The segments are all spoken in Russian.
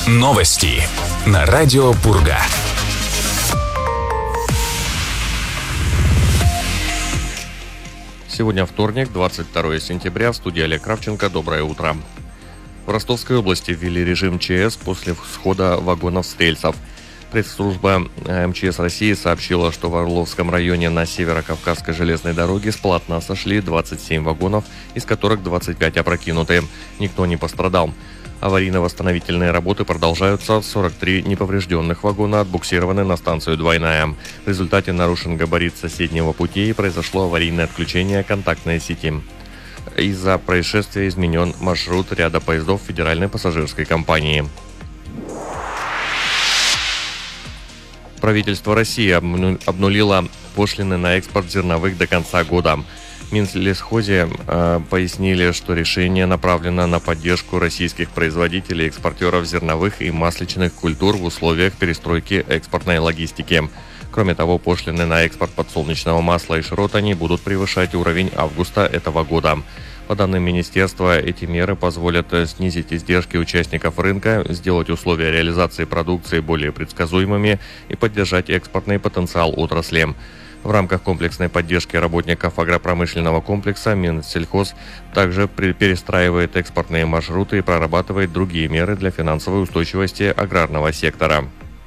Новости на радио Пурга. Сегодня вторник, 22 сентября, в студии Олег Кравченко. Доброе утро. В Ростовской области ввели режим ЧС после схода вагонов стрельцев. Пресс-служба МЧС России сообщила, что в Орловском районе на Северо-Кавказской железной дороге с полотна сошли 27 вагонов, из которых 25 опрокинуты. Никто не пострадал. Аварийно-восстановительные работы продолжаются. 43 неповрежденных вагона отбуксированы на станцию Двойная. В результате нарушен габарит соседнего пути и произошло аварийное отключение контактной сети. Из-за происшествия изменен маршрут ряда поездов Федеральной пассажирской компании. Правительство России обнулило пошлины на экспорт зерновых до конца года. В Минлесхозе пояснили, что решение направлено на поддержку российских производителей и экспортеров зерновых и масличных культур в условиях перестройки экспортной логистики. Кроме того, пошлины на экспорт подсолнечного масла и шрота не будут превышать уровень августа этого года. По данным министерства, эти меры позволят снизить издержки участников рынка, сделать условия реализации продукции более предсказуемыми и поддержать экспортный потенциал отрасли. В рамках комплексной поддержки работников агропромышленного комплекса Минсельхоз также перестраивает экспортные маршруты и прорабатывает другие меры для финансовой устойчивости аграрного сектора.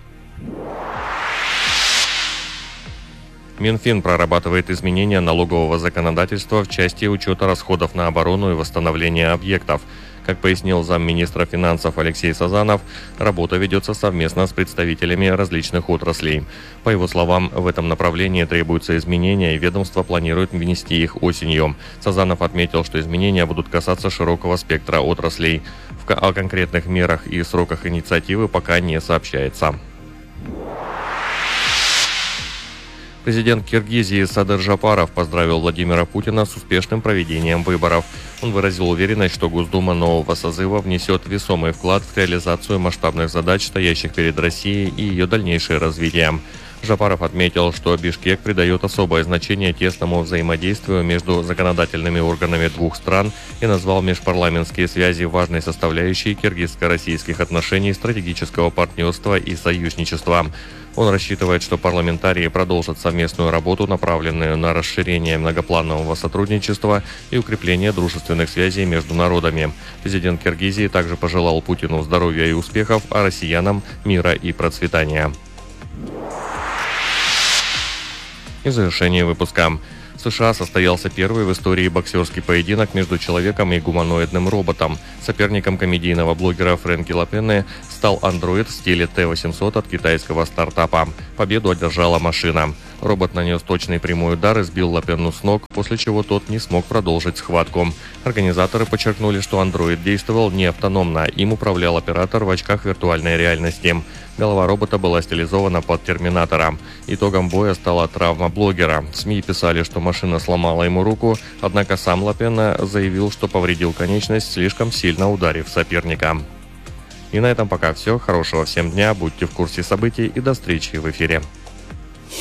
Минфин прорабатывает изменения налогового законодательства в части учета расходов на оборону и восстановление объектов. Как пояснил замминистра финансов Алексей Сазанов, работа ведется совместно с представителями различных отраслей. По его словам, в этом направлении требуются изменения, и ведомство планирует внести их осенью. Сазанов отметил, что изменения будут касаться широкого спектра отраслей. О конкретных мерах и сроках инициативы пока не сообщается. Президент Киргизии Садыр Жапаров поздравил Владимира Путина с успешным проведением выборов. Он выразил уверенность, что Госдума нового созыва внесет весомый вклад в реализацию масштабных задач, стоящих перед Россией, и ее дальнейшее развитие. Жапаров отметил, что Бишкек придает особое значение тесному взаимодействию между законодательными органами двух стран и назвал межпарламентские связи важной составляющей киргизско-российских отношений, стратегического партнерства и союзничества. Он рассчитывает, что парламентарии продолжат совместную работу, направленную на расширение многопланового сотрудничества и укрепление дружественных связей между народами. Президент Киргизии также пожелал Путину здоровья и успехов, а россиянам мира и процветания. И в завершении выпуска. В США состоялся первый в истории боксерский поединок между человеком и гуманоидным роботом. Соперником комедийного блогера Фрэнки Лапенне стал андроид в стиле Т-800 от китайского стартапа. Победу одержала машина. Робот нанес точный прямой удар и сбил Лапенну с ног, после чего тот не смог продолжить схватку. Организаторы подчеркнули, что андроид действовал не автономно, им управлял оператор в очках виртуальной реальности. Голова робота была стилизована под терминатора. Итогом боя стала травма блогера. СМИ писали, что машина сломала ему руку, однако сам Лапенна заявил, что повредил конечность, слишком сильно ударив соперника. И на этом пока все. Хорошего всем дня, будьте в курсе событий и до встречи в эфире.